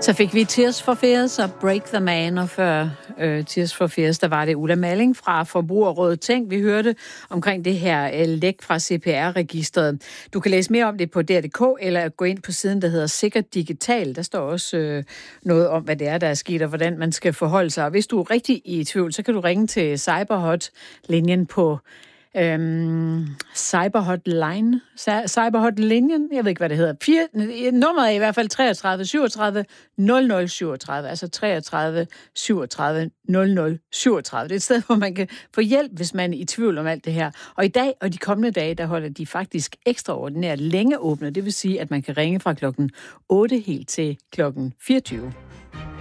Så fik vi Tears for Fears og Break the Man, og før Tears for Fears, der var det Ulla Malling fra Forbrugerrådet Tænk. Vi hørte omkring det her læk fra CPR-registret. Du kan læse mere om det på DR.dk, eller gå ind på siden, der hedder Sikkert Digital. Der står også noget om, hvad det er, der er sket, og hvordan man skal forholde sig. Og hvis du er rigtig i tvivl, så kan du ringe til Cyberhot-linjen på Cyberhotlinjen, jeg ved ikke, hvad det hedder. Nummeret er i hvert fald 33 37 00 37, altså 33 37 00 37. Det er et sted, hvor man kan få hjælp, hvis man er i tvivl om alt det her. Og i dag og de kommende dage, der holder de faktisk ekstraordinært længe åbne. Det vil sige, at man kan ringe fra klokken 8 helt til klokken 24.